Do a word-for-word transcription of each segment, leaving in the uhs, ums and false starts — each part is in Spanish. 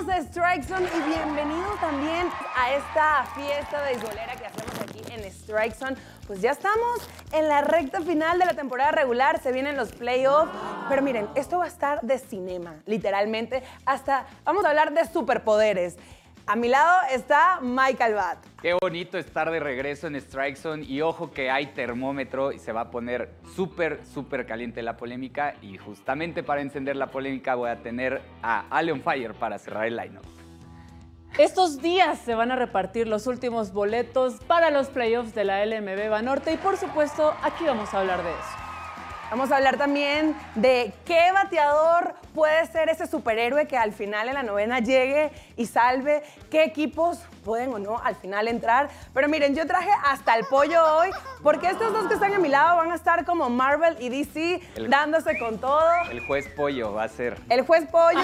a Strike Zone y bienvenidos también a esta fiesta beisbolera que hacemos aquí en Strike Zone. Pues ya estamos en la recta final de la temporada regular, se vienen los playoffs, pero miren, esto va a estar de cinema, literalmente, hasta vamos a hablar de superpoderes. A mi lado está Mike Albat. Qué bonito estar de regreso en Strike Zone y ojo que hay termómetro y se va a poner súper, súper caliente la polémica y justamente para encender la polémica voy a tener a Ale on Fire para cerrar el lineup. Estos días se van a repartir los últimos boletos para los playoffs de la L M B Banorte y por supuesto aquí vamos a hablar de eso. Vamos a hablar también de qué bateador puede ser ese superhéroe que al final en la novena llegue y salve, qué equipos pueden o no al final entrar. Pero miren, yo traje hasta el pollo hoy porque estos dos que están a mi lado van a estar como Marvel y D C el, dándose con todo. El juez pollo va a ser. El juez pollo.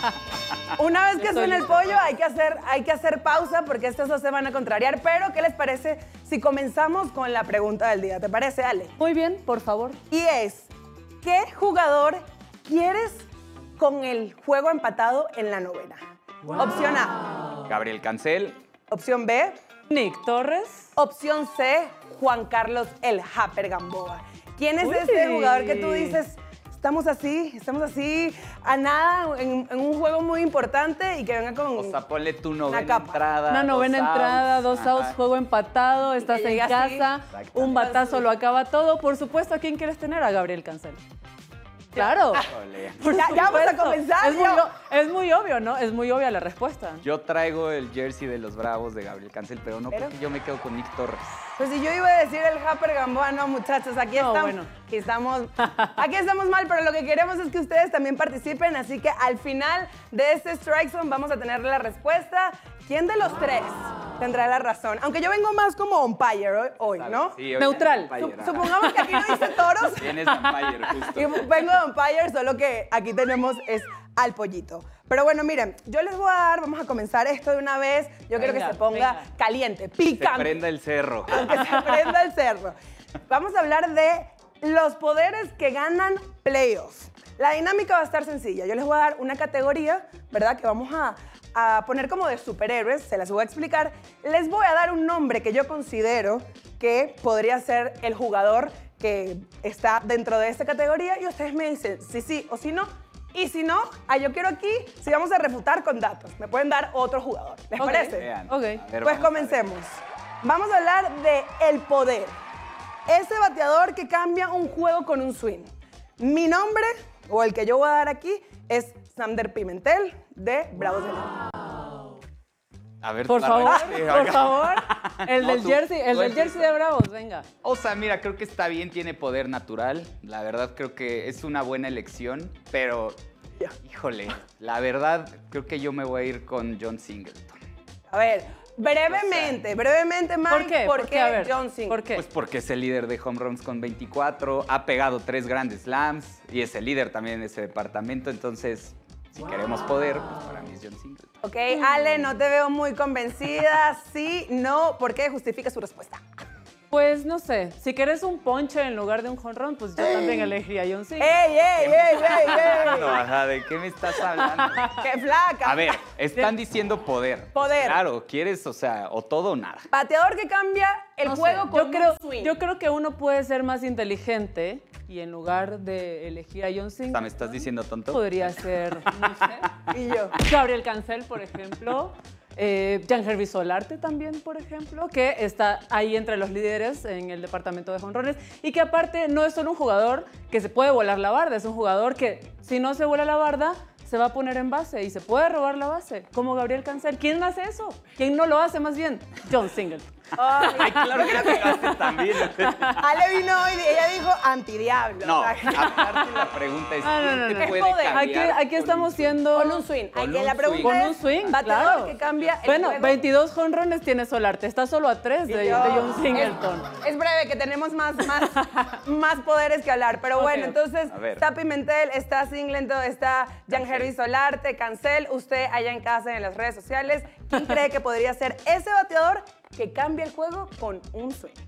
Una vez que suene el pollo hay que, hacer, hay que hacer pausa porque estos dos se van a contrariar. Pero, ¿qué les parece si comenzamos con la pregunta del día? ¿Te parece, Ale? Muy bien, por favor. Y es, ¿qué jugador quieres con el juego empatado en la novena? Wow. Opción A, Gabriel Cancel. Opción B, Nick Torres. Opción C, Juan Carlos el Haper Gamboa. ¿Quién es Uy. ese jugador que tú dices, estamos así, estamos así a nada en, en un juego muy importante y que venga con O sea, ponle tu novena capa. entrada. Una novena dos entrada, outs. dos Ajá. outs, juego empatado, estás en llega así. casa, un batazo lo acaba todo. Por supuesto, ¿a quién quieres tener? A Gabriel Cancel. Claro. Híjole. Por Ya- ya vamos a supuesto. comenzar, Es muy, yo. o- es muy obvio, ¿no? Es muy obvia la respuesta. Yo traigo el jersey de los Bravos de Gabriel Cancel, pero no ¿Pero? porque yo me quedo con Nick Torres. Pues si yo iba a decir el Haper Gamboa, no, muchachos, aquí No, estamos, bueno. aquí estamos, aquí estamos mal, pero lo que queremos es que ustedes también participen, así que al final de este Strike Zone vamos a tener la respuesta. ¿Quién de los tres tendrá la razón? Aunque yo vengo más como umpire hoy, hoy, ¿no? Sí, hoy Neutral. es umpire, Sup- ajá. Supongamos que aquí no dice toros. Tienes umpire, justo. Y vengo de umpire, solo que aquí tenemos es al pollito. Pero bueno, miren, yo les voy a dar, vamos a comenzar esto de una vez. Yo quiero que Venga, se ponga venga. caliente, Se picante. prenda el cerro. Que se prenda el cerro. Vamos a hablar de los poderes que ganan playoffs. La dinámica va a estar sencilla. Yo les voy a dar una categoría, ¿verdad? Que vamos a, a poner como de superhéroes, se las voy a explicar. Les voy a dar un nombre que yo considero que podría ser el jugador que está dentro de esta categoría y ustedes me dicen si sí o si no. Y si no, ah, yo quiero aquí, si vamos a refutar con datos, me pueden dar otro jugador. ¿Les Ok. parece? Vean. Ok. A ver, Pues vamos a comencemos. Vamos a hablar de el poder. Ese bateador que cambia un juego con un swing. Mi nombre, o el que yo voy a dar aquí, es Sander Pimentel de Bravos de León. A ver, Por la favor, verdad, por favor. El No, del tú- jersey, el tú del jersey empieza. de Bravos, venga. O sea, mira, creo que está bien, tiene poder natural. La verdad, creo que es una buena elección, pero, Ya. híjole, la verdad, creo que yo me voy a ir con John Singleton. A ver, brevemente, brevemente, Mike, ¿Por qué? ¿por ¿Por qué qué? A ver, John Singleton? ¿por qué? Pues porque es el líder de home runs con veinticuatro, ha pegado tres grandes slams y es el líder también en ese departamento. Entonces, si queremos poder, pues para mí es John Singleton. Ok, Ale, no te veo muy convencida. Sí, no, ¿por qué? Justifica su respuesta. Pues no sé, si querés un ponche en lugar de un jonrón, pues yo también elegiría a John Cena. ¡Ey, ey, ey, ey, No, ajá, ¿de qué me estás hablando? ey! ¡Qué flaca! A ver, están diciendo poder. Poder. Claro, quieres, o sea, o todo o nada. Bateador que cambia el No sé, juego con yo creo, un swing. yo creo que uno puede ser más inteligente y en lugar de elegir a John O sea, Cena, ¿me estás diciendo tonto? podría ser, no sé, Y yo. Gabriel Cancel, por ejemplo. Eh, Jean-Hervé Solarte también, por ejemplo, que está ahí entre los líderes en el departamento de jonrones y que aparte no es solo un jugador que se puede volar la barda, es un jugador que si no se vuela la barda se va a poner en base y se puede robar la base, como Gabriel Cancel. ¿Quién hace eso? ¿Quién no lo hace más bien? John Singleton. Ay, Ay, claro que lo hace también. Ale vino hoy y ella dijo antidiablo. No, o sea, aparte la pregunta es Ah, no, ¿quién no, te no. puede Es poder. cambiar Aquí, aquí con estamos un- siendo... con un swing. Con Aquí un la pregunta swing. Con es un swing, bateador claro. que cambia el Bueno, juego. veintidós jonrones tiene Solarte, está solo a tres de, Y de yo- John Singleton. Es, es breve, que tenemos más, más, más poderes que hablar. Pero Ok. bueno, entonces A ver. está Pimentel, está Singleton, está Jean-Hervé Solarte, Cancel. Usted allá en casa, en las redes sociales, ¿quién cree que podría ser ese bateador que cambia el juego con un swing?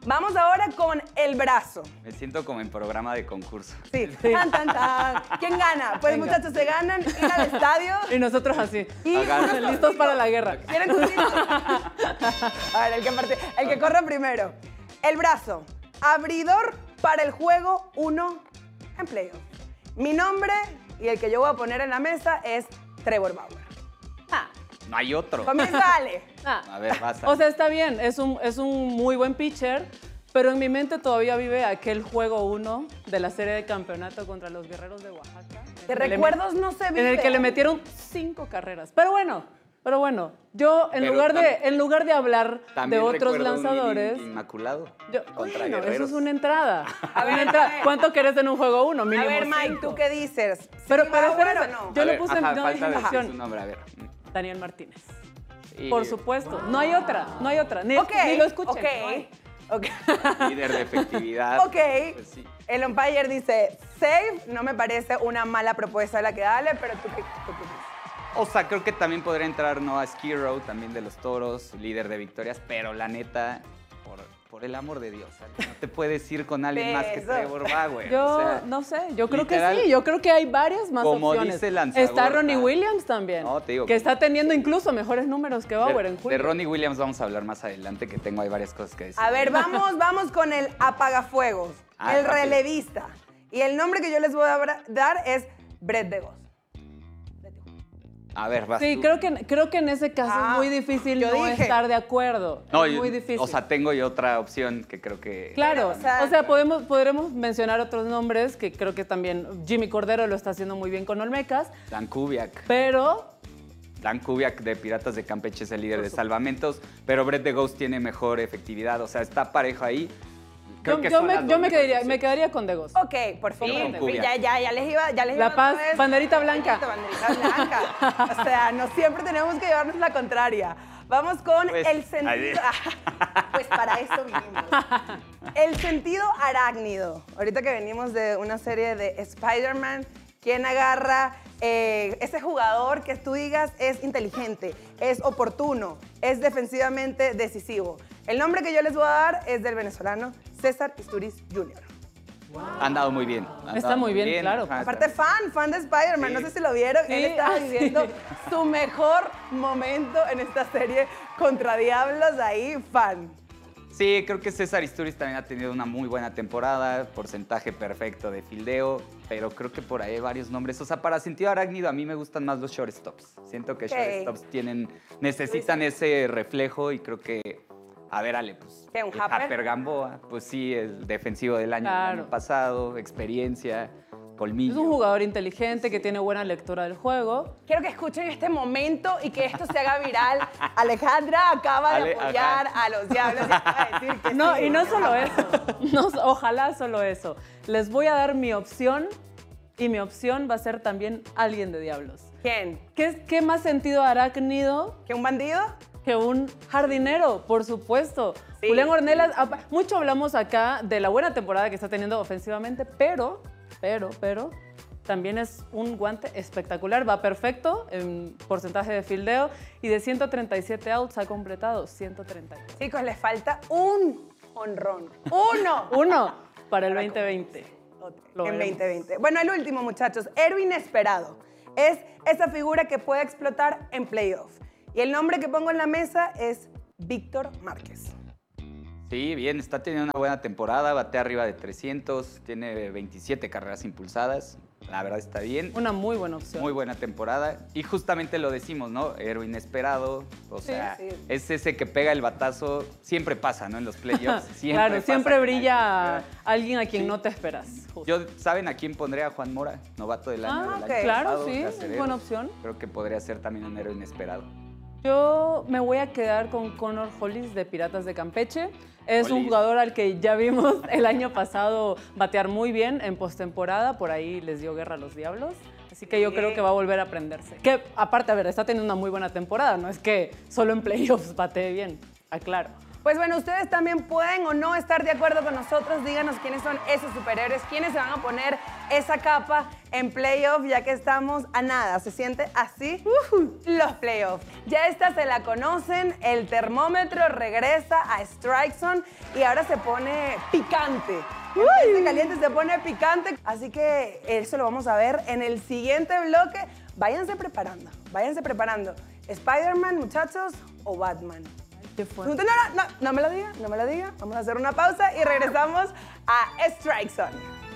Vamos ahora con el brazo. Me siento como en programa de concurso. Sí. Tan, tan, tan. ¿Quién gana? Pues Venga. muchachos, se ganan ir al estadio. Y nosotros así, Y Agarra. listos para la guerra. ¿Quieren un tiro? A ver, el que, parte- el que corra primero. El brazo. Abridor para el juego uno en playoff. Mi nombre y el que yo voy a poner en la mesa es Trevor Bauer. Ah, No hay otro. Comienza Ale. ah. A ver, basta. O sea, está bien, es un, es un muy buen pitcher, pero en mi mente todavía vive aquel juego uno de la serie de campeonato contra los Guerreros de Oaxaca. De en el que le recuerdos no se En vive. el que le metieron cinco carreras. Pero bueno, pero bueno, yo en, Pero lugar, de, tam- en lugar de hablar de También otros recuerdo un lanzadores... inning inmaculado Yo, contra bueno, eso Guerreros. es una entrada. A ver, Una entrada. a ver. ¿Cuánto querés en un juego uno? A Mínimo ver, Mike, cinco. ¿tú qué dices? Pero, ¿Sí, pero Bauer espérate, o no? yo A lo ver, puse en- ajá, no falta dije decir opción. su nombre, a ver. Daniel Martínez. Y Por supuesto. No hay otra, no hay otra. Ni, Ok, ni lo escuchen. ok, no hay. ok. líder de efectividad. Ok. Pues sí. El umpire dice, save, no me parece una mala propuesta la que dale, pero tú qué, tú qué dices. O sea, creo que también podría entrar Noah Skirrow, también de los Toros, líder de victorias, pero la neta, por, por el amor de Dios, Ale, no te puedes ir con alguien más que Eso. Trevor Bauer. Yo o sea, no sé, yo creo literal, que sí, yo creo que hay varias más como opciones. dice Lanzagorta. Está Ronnie Williams también, No, te digo, que está como- teniendo incluso mejores números que Bauer de, en de julio. Ronnie Williams vamos a hablar más adelante, que tengo ahí varias cosas que decir. A ver, vamos, vamos con el apagafuegos, Ah, el rápido. relevista. Y el nombre que yo les voy a abra- dar es Brett DeVos. A ver, vas Sí, tú. creo que, creo que en ese caso Ah, es muy difícil yo no dije. estar de acuerdo. No, es yo- muy difícil. O sea, tengo yo otra opción que creo que... Claro, Pero, o sea- o sea, podemos, podremos mencionar otros nombres que creo que también Jimmy Cordero lo está haciendo muy bien con Olmecas, Dan Kubiak. pero Dan Kubiak de Piratas de Campeche es el líder de salvamentos, pero Brett de Ghost tiene mejor efectividad, o sea, está parejo ahí. Creo yo, que yo son me, las yo dos me, mejores quedaría, me opciones. quedaría con Degos. Ok, por Yo fin. con Kubiak. Ya, ya, ya les iba, ya les La iba Paz, otra vez. banderita blanca. Banderita blanca. O sea, no siempre tenemos que llevarnos la contraria. Vamos con Pues, el sentido... Pues para eso vinimos. El sentido arácnido. Ahorita que venimos de una serie de Spider-Man, ¿quién agarra eh, ese jugador que tú digas es inteligente, es oportuno, es defensivamente decisivo? El nombre que yo les voy a dar es del venezolano César Isturiz junior Han dado muy bien. han Está dado muy bien, claro. ajá, Aparte, fan, fan de Spider-Man. Sí. No sé si lo vieron. Sí, Él estaba ah, viviendo sí. su mejor momento en esta serie contra Diablos. Ahí, fan. Sí, creo que César Isturiz también ha tenido una muy buena temporada, porcentaje perfecto de fildeo, pero creo que por ahí hay varios nombres. O sea, para sentido arácnido a mí me gustan más los shortstops. Siento que Ok. shortstops tienen, necesitan ese reflejo y creo que, a ver, Ale, pues ¿Qué, un el Happer? Gamboa, pues sí, el defensivo del año, del Claro. año pasado, experiencia, colmillo. Es un jugador inteligente que tiene buena lectura del juego. Quiero que escuchen este momento y que esto se haga viral. Alejandra acaba de Ale, apoyar ajá. a los Diablos y acaba de decir que No, sí. y no solo eso. No, ojalá solo eso. Les voy a dar mi opción y mi opción va a ser también alguien de Diablos. ¿Quién? ¿Qué, qué más sentido arácnido ¿Que un bandido? que un jardinero, por supuesto? Sí. Julián Ornelas, apa- mucho hablamos acá de la buena temporada que está teniendo ofensivamente, pero, pero, pero, también es un guante espectacular. Va perfecto en porcentaje de fildeo y de ciento treinta y siete outs ha completado ciento treinta y dos. Chicos, les falta un honrón. ¡Uno! Uno para el veinte veinte. Lo en veremos. veinte veinte. Bueno, el último, muchachos. Héroe inesperado. Es esa figura que puede explotar en playoff. Y el nombre que pongo en la mesa es Víctor Márquez. Sí, bien, está teniendo una buena temporada, batea arriba de trescientos, tiene veintisiete carreras impulsadas, la verdad está bien. Una muy buena opción. Muy buena temporada. Y justamente lo decimos, ¿no? Héroe inesperado. O Sí, sea, sí. es ese que pega el batazo. Siempre pasa, ¿no? En los playoffs. Siempre claro, pasa siempre que brilla alguien se alguien a quien Sí. no te esperas. justo. pega. Yo, ¿saben a quién pondría? A Juan Mora, novato del año. Ah, del ok. año Claro, pasado, sí, de Acereros. buena opción. Creo que podría ser también un héroe inesperado. Yo me voy a quedar con Connor Hollis de Piratas de Campeche. Es un Hollis. jugador al que ya vimos el año pasado batear muy bien en postemporada. Por ahí les dio guerra a los Diablos. Así que yo Sí. creo que va a volver a aprenderse. Que aparte, a ver, está teniendo una muy buena temporada. No es que solo en playoffs batee bien. Aclaro. Pues bueno, ustedes también pueden o no estar de acuerdo con nosotros. Díganos quiénes son esos superhéroes, quiénes se van a poner esa capa en playoff, ya que estamos a nada. ¿Se siente así? Uh-huh. Los playoffs. Ya esta se la conocen, el termómetro regresa a Strike Zone y ahora se pone picante. En vez de caliente se pone picante. Así que eso lo vamos a ver en el siguiente bloque. Váyanse preparando, váyanse preparando. ¿Spider-Man, muchachos, o Batman? ¿Qué fue? No, no, no, no me lo diga, no me lo diga. Vamos a hacer una pausa y regresamos a Strike Zone.